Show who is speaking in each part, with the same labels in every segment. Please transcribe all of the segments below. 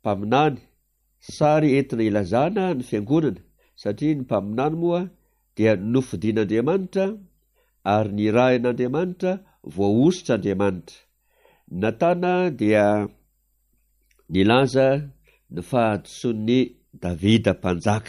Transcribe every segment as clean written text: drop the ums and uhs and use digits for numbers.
Speaker 1: mpaminany sary entina ilazana ny fiangonana, satria ny mpaminany moa dia nofidin'Andriamanitra ary ny rahin'Andriamanitra voaositra Andriamanitra. Natana dia nilaza ny fahadisoan'ny Davida mpanjaka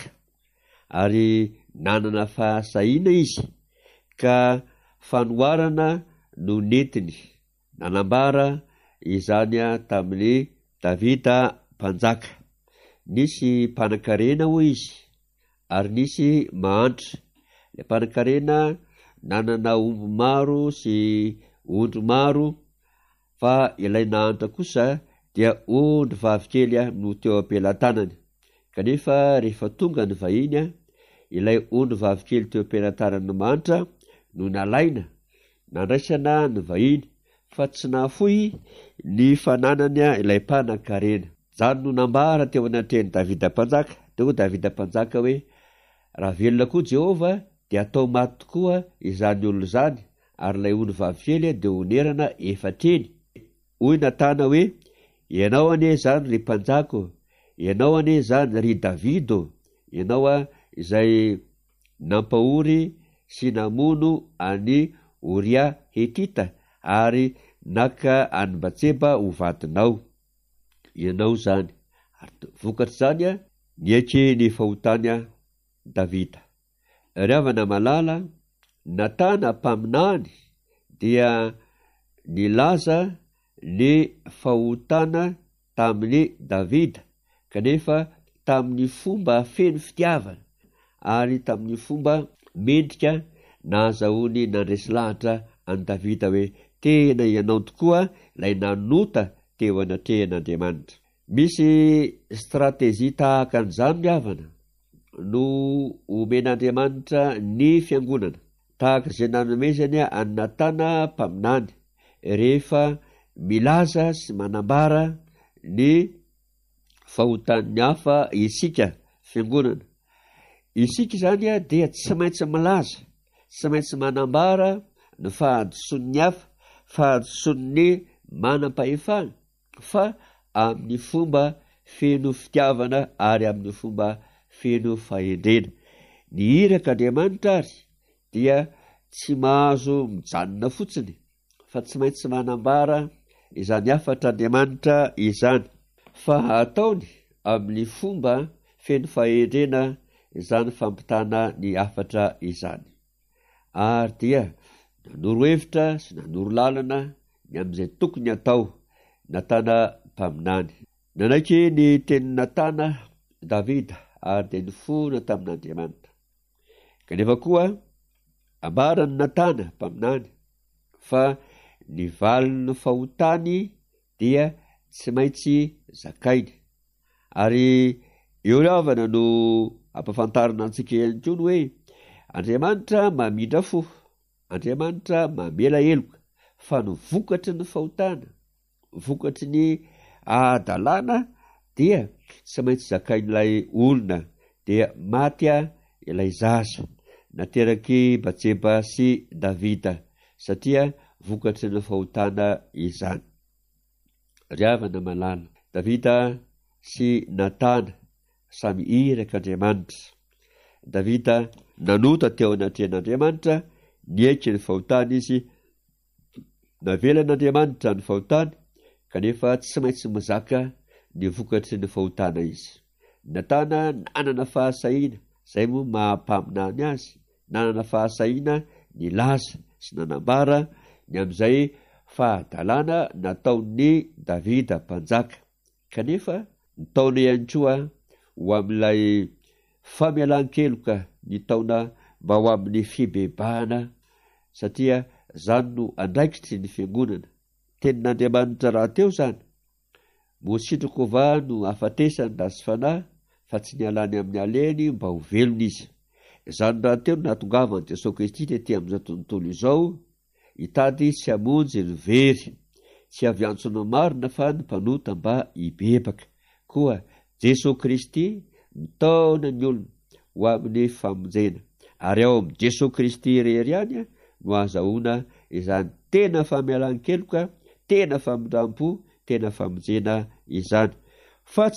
Speaker 1: ary nanana fahasahiana izy ka fanoharana no netiny nanambara izany tamin'ny Davida mpanjaka. Nisy mpanan-karena ho izy ary nisy mahantra. Le mpanan-karena nanana omby maro sy ondry maro, fa ilay nahantra kosa dia ondry vavikely no teo ampelantanany. Kanefa rehefa tonga ny vahiny, ilay ondry vavikely teo ampelantanany mahantra no nalaina nandraisana ny vahiny, fa tsy nahafoy ny fananany ilay mpanan-karena. Zany no nambara teo anatreny Davida mpanjaka, teo Davida mpanjaka hoe raha velona koa Jehovah dia atao maty tokoa izany olona zany, ary ilay ondry vavikely dia onerana efatreny. Hoy Natana hoe ianao anie zany ry mpanjako, ianao anie zany ry Davido, ianao izay nampahory sy namono any Oria Hetita ary naka any Batseba ho vadinao. Ianao zany, ary vokatra zany niaiky ny fahotany Davida. Riavana malala, Natana mpaminany dia nilaza ny fahotana tamin'ny Davida, kanefa tamin'ny fomba feno fitiavana ary tamin'ny fomba mendrika nahazahoany nandresy lahatra any Davida hoe tena ianao tokoa lay nanota teo anatrehan'Andriamanitra. Misy stratezia tahaka an'izany riavana no omen'Andriamanitra ny fiangonana, tahaka izay nanomezany any Natana mpaminany rehefa milaza sy manambara ny fahotan'ny hafa isika fiangonana. Isika zany dia tsy maintsy milaza, tsy maintsy manambara ny fahadisoan'ny hafa, fahadisoan'ny manam-pahefana, fa amin'ny fomba feno fitiavana ary amin'ny fomba feno fahendrena. Ny irak'Andriamanitra ary dia tsy mahazo mijanona fotsiny, fa tsy maintsy manambara izany afatr'Andriamanitra izany, fa ataony amin'ny fomba feno fahendrena izany fampitana ny afatra izany. Ary dia nanoro hevitra sy nanoro lalana ny amin'izay tokony atao Natana mpaminany. Nanaiky ny teny Natana Davida ary dia nifona tamin'Andriamanitra. Kanefa koa ambarany Natana mpaminany fa ny valiny fahotany dia tsy maintsy zakainy. Ary eo riavana no ampafantarina antsika ihany koa hoe Andriamanitra mamindra fo, Andriamanitra mamela heloka, fa ny vokatry ny fahotana, vokatry ny adalana dia tsy maintsy zakain'ilay olona, dia maty ilay zaza nateraky Batseba sy Davida, satria vokatry ny fahotana izany. Riavana malala, Davida sy Natana samy irak'Andriamanitra. Davida nanota teo anatrehan'Andriamanitra, niaiky ny fahotany izy, navelan'Andriamanitra ny fahotany, kanefa tsy maintsy mizaka ny vokatry ny fahotana izy. Natana nanana fahasahiana, zay moa mahampaminany azy, nanana fahasahiana ny laza sy nanambara ny amin'izay fahadalana nataon'ny Davida mpanjaka, kanefa nitaona ihany koa ho amin'ilay famelan-keloka ny taona mba ho amin'ny fibebahana, satria zany no andraikitry ny fiangonana. Tenin'Andriamanitra raha teo zany, mositrokova no afatesany da sy fanahy, fa tsy nialany amin'ny aleny mba ho velona izy. Zany raha teo no nahatongavany Jesosy Kristy tety amin'izao tontolo izao hitady sy hamonjy ny very, tsy avy antsony marina fa ny mpanota mba hibebaka. Koa Jesosy Kristy mitaona ny olona ho amin'ny famonjena, ary ao amin'ny Jesosy Kristy irery ihany no azahoana izany tena famelan-keloka, tena famindrampo, tena famonjena izany. Fa